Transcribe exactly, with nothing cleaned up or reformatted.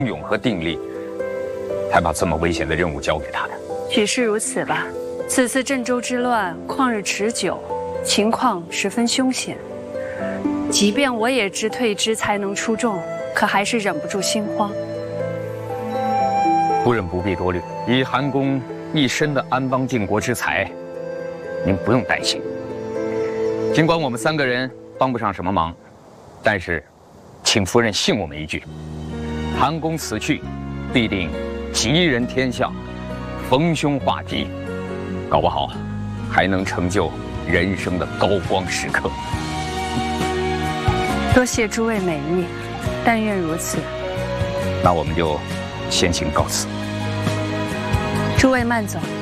勇和定力，才把这么危险的任务交给他的。 许是如此吧。此次郑州之乱旷日持久，情况十分凶险。即便我也知退之才能出众，可还是忍不住心慌。 夫人不必多虑，以韩公一身的安邦靖国之才，您不用担心。尽管我们三个人帮不上什么忙，但是，请夫人信我们一句，韩公此去，必定吉人天相，逢凶化吉，搞不好还能成就人生的高光时刻。 多谢诸位美意，但愿如此。 那我们就先行告辞。 诸位慢走。